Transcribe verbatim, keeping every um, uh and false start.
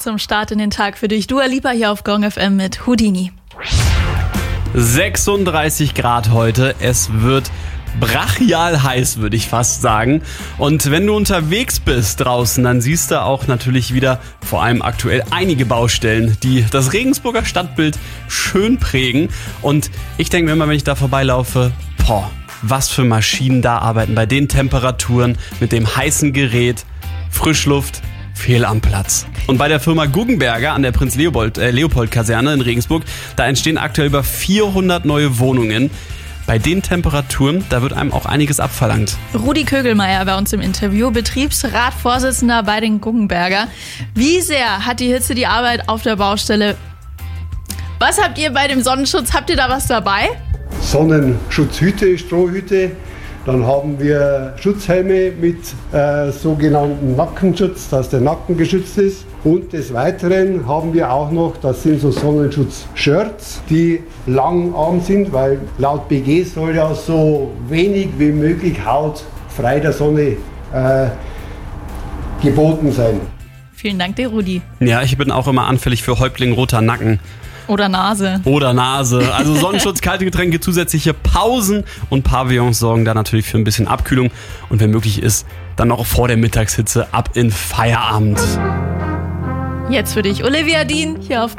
zum Start in den Tag für dich. Dua Lipa hier auf Gong F M mit Houdini. sechsunddreißig Grad heute. Es wird brachial heiß, würde ich fast sagen. Und wenn du unterwegs bist draußen, dann siehst du auch natürlich wieder, vor allem aktuell, einige Baustellen, die das Regensburger Stadtbild schön prägen. Und ich denke mir immer, wenn ich da vorbeilaufe, boah, was für Maschinen da arbeiten bei den Temperaturen, mit dem heißen Gerät, Frischluft, fehl am Platz. Und bei der Firma Guggenberger an der Prinz-Leopold-Kaserne in Regensburg, da entstehen aktuell über vierhundert neue Wohnungen. Bei den Temperaturen, da wird einem auch einiges abverlangt. Rudi Kögelmeier bei uns im Interview, Betriebsratvorsitzender bei den Guggenberger. Wie sehr hat die Hitze die Arbeit auf der Baustelle? Was habt ihr bei dem Sonnenschutz? Habt ihr da was dabei? Sonnenschutzhüte, Strohhüte. Dann haben wir Schutzhelme mit äh, sogenannten Nackenschutz, dass der Nacken geschützt ist. Und des Weiteren haben wir auch noch, das sind so Sonnenschutz-Shirts, die langarm sind, weil laut B G soll ja so wenig wie möglich Haut frei der Sonne äh, geboten sein. Vielen Dank dir, Rudi. Ja, ich bin auch immer anfällig für Häuptling roter Nacken. Oder Nase. Oder Nase. Also Sonnenschutz, kalte Getränke, zusätzliche Pausen und Pavillons sorgen da natürlich für ein bisschen Abkühlung. Und wenn möglich ist, dann noch vor der Mittagshitze ab in Feierabend. Jetzt für dich Olivia Dean hier auf